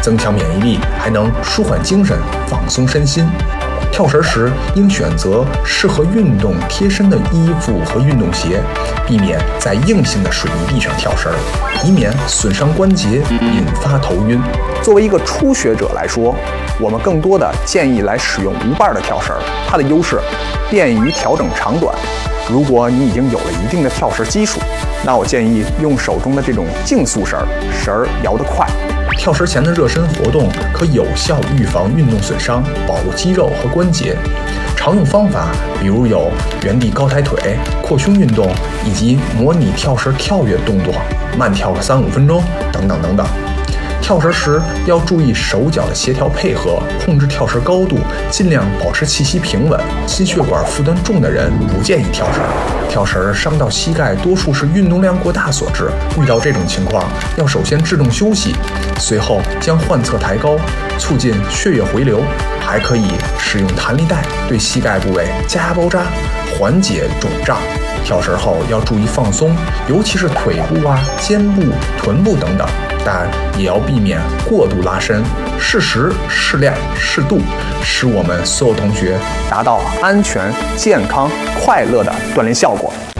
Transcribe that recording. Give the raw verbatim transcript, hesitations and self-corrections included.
增强免疫力，还能舒缓精神、放松身心。跳绳时应选择适合运动贴身的衣服和运动鞋，避免在硬性的水泥地上跳绳，以免损伤关节，引发头晕。作为一个初学者来说，我们更多的建议来使用无把的跳绳，它的优势便于调整长短。如果你已经有了一定的跳绳基础，那我建议用手中的这种竞速绳，绳儿摇得快。跳绳前的热身活动可有效预防运动损伤，保护肌肉和关节。常用方法比如有原地高抬腿、扩胸运动，以及模拟跳绳跳跃动作，慢跳个三五分钟等等等等。跳绳时要注意手脚的协调配合，控制跳绳高度，尽量保持气息平稳。心血管负担重的人不建议跳绳。跳绳伤到膝盖，多数是运动量过大所致。遇到这种情况，要首先制动休息，随后将患侧抬高，促进血液回流。还可以使用弹力带对膝盖部位加压包扎，缓解肿胀。跳绳后要注意放松，尤其是腿部啊、肩部、臀部等等，但也要避免过度拉伸，适时、适量、适度，使我们所有同学达到安全、健康、快乐的锻炼效果。